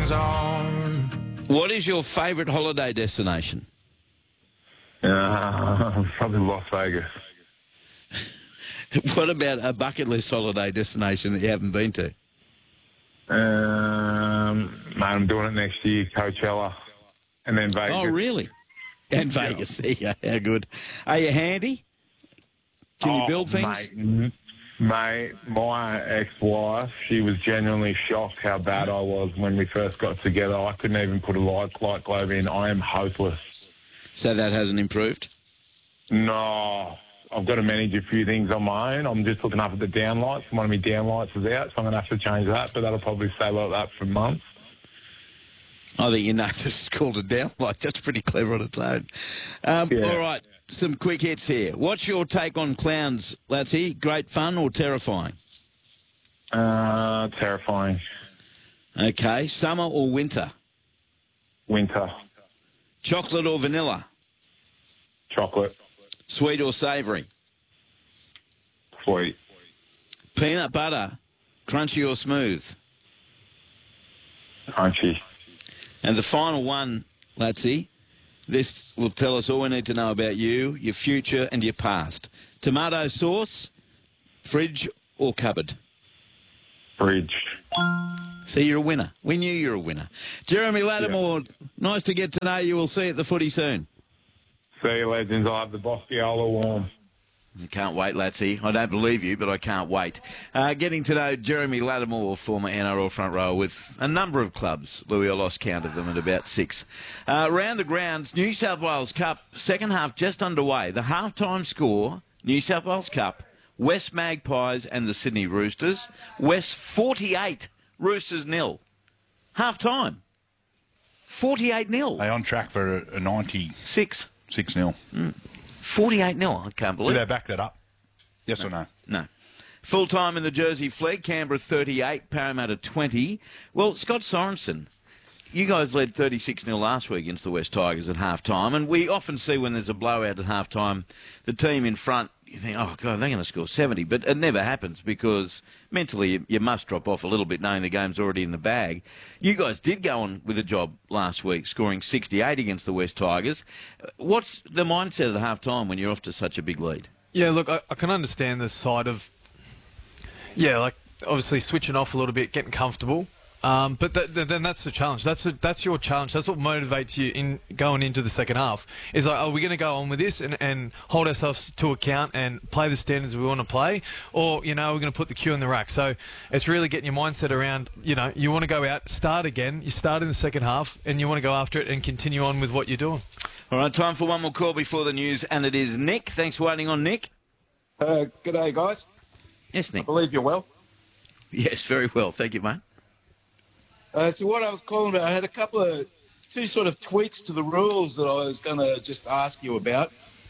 things on. What is your favourite holiday destination? Probably Las Vegas. What about a bucket list holiday destination that you haven't been to? Mate, I'm doing it next year, Coachella, and then Vegas. Oh, really? And Vegas. There you go. How good. Are you handy? Can you build things? Mate, my ex-wife, she was genuinely shocked how bad I was when we first got together. I couldn't even put a light globe in. I am hopeless. So that hasn't improved? No. I've got to manage a few things on my own. I'm just looking up at the downlights. One of my downlights is out, so I'm going to have to change that, but that'll probably stay like that for months. I think you know it's called a downlight. That's pretty clever on its own. All right, some quick hits here. What's your take on clowns, Latsy? Great fun or terrifying? Terrifying. Okay, summer or winter? Winter. Chocolate or vanilla? Chocolate. Sweet or savoury? Sweet. Peanut butter, crunchy or smooth? Crunchy. And the final one, Latsy, this will tell us all we need to know about you, your future and your past. Tomato sauce, fridge or cupboard? Fridge. See, you're a winner. We knew you were a winner. Jeremy Lattimore, nice to get to know you. We'll see you at the footy soon. See you, legends. I'll have the Bosciola warm. Can't wait, Latsy. I don't believe you, but I can't wait. Getting to know Jeremy Lattimore, former NRL front rower with a number of clubs. Louis, I lost count of them at about 6. Round the grounds, New South Wales Cup, second half just underway. The halftime score, New South Wales Cup, West Magpies and the Sydney Roosters. West 48, Roosters 0. Half-time, 48-0. They're on track for a 96-0. 48-0, I can't believe it. Do they back that up? Yes or no? No. Full-time in the Jersey Flegg, Canberra 38, Parramatta 20. Well, Scott Sorensen, you guys led 36-0 last week against the West Tigers at half-time, and we often see when there's a blowout at half-time, the team in front, you think, oh, God, they're going to score 70, but it never happens because mentally you must drop off a little bit knowing the game's already in the bag. You guys did go on with a job last week, scoring 68 against the West Tigers. What's the mindset at half-time when you're off to such a big lead? Yeah, look, I can understand the side of, like obviously switching off a little bit, getting comfortable. But then that's the challenge. That's your challenge. That's what motivates you in going into the second half. Is like, are we going to go on with this and hold ourselves to account and play the standards we want to play, or we're going to put the cue in the rack? So it's really getting your mindset around. You want to go out, start again. You start in the second half, and you want to go after it and continue on with what you're doing. All right, time for one more call before the news, and it is Nick. Thanks for waiting on, Nick. G'day, guys. Yes, Nick. I believe you're well. Yes, very well. Thank you, mate. So what I was calling about, I had two sort of tweaks to the rules that I was going to just ask you about.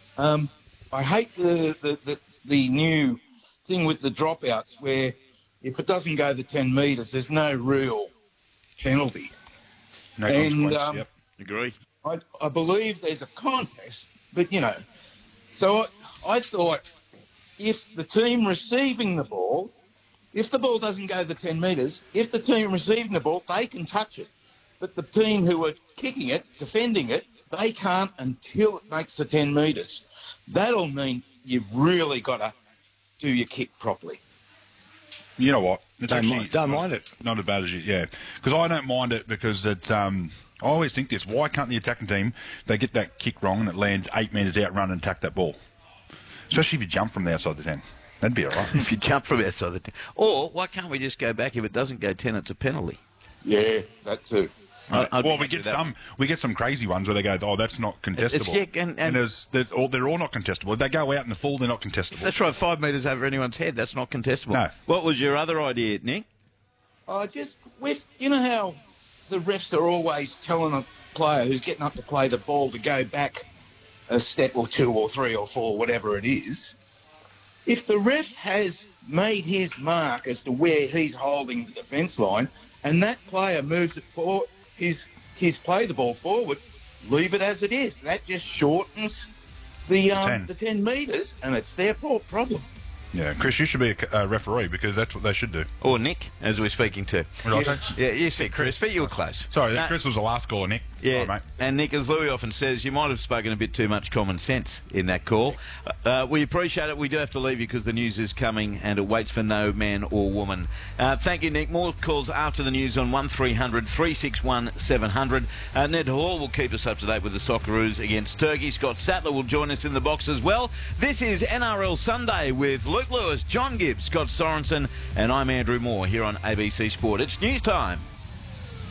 I hate the new thing with the dropouts where if it doesn't go the 10 metres, there's no real penalty. No consequence, Yep. Agree. I believe there's a contest, but, so I thought if the team receiving the ball, if the ball doesn't go the 10 metres, if the team receiving the ball, they can touch it. But the team who are kicking it, defending it, they can't until it makes the 10 metres. That'll mean you've really got to do your kick properly. You know what? It's don't actually mind it. Not as bad as you, yeah. Because I don't mind it because it's. I always think this: why can't the attacking team they get that kick wrong and it lands 8 metres out, run and attack that ball? Especially if you jump from the outside the 10. That'd be all right. If you jump from outside the 10. Or why can't we just go back? If it doesn't go 10, it's a penalty. Yeah, that too. Well, we get some crazy ones where they go, oh, that's not contestable. And they're all not contestable. If they go out in the full, they're not contestable. That's right, 5 metres over anyone's head. That's not contestable. No. What was your other idea, Nick? Just with, how the refs are always telling a player who's getting up to play the ball to go back a step or 2 or 3 or 4, whatever it is. If the ref has made his mark as to where he's holding the defence line and that player moves it forward, he's played the ball forward, leave it as it is. That just shortens the 10 metres and it's their problem. Yeah, Chris, you should be a referee because that's what they should do. Or Nick, as we're speaking to. What did I say? Yeah, you said Chris, but you were close. Sorry, No, Chris was the last caller, Nick. Yeah, All right, mate. and Nick, as Louis often says, you might have spoken a bit too much common sense in that call. We appreciate it. We do have to leave you because the news is coming and it waits for no man or woman. Thank you, Nick. More calls after the news on 1300 361 700. Ned Hall will keep us up to date with the Socceroos against Turkey. Scott Sattler will join us in the box as well. This is NRL Sunday with Luke Lewis, John Gibbs, Scott Sorensen, and I'm Andrew Moore here on ABC Sport. It's news time.